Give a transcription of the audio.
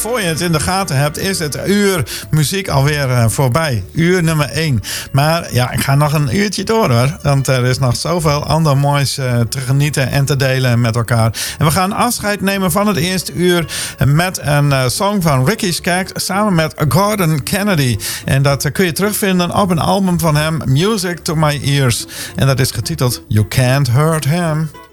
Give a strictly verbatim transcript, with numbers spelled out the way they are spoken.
voor je het in de gaten hebt, is het uur muziek alweer uh, voorbij. Uur nummer één. Maar ja, ik ga nog een uurtje door hoor. Want er is nog zoveel ander moois uh, te genieten en te delen met elkaar. En we gaan afscheid nemen van het eerste uur met een uh, song van Ricky Skaggs samen met Gordon Kennedy. En dat uh, kun je terugvinden op een album van hem, Music to My Ears. En dat is getiteld You Can't Hurt Him.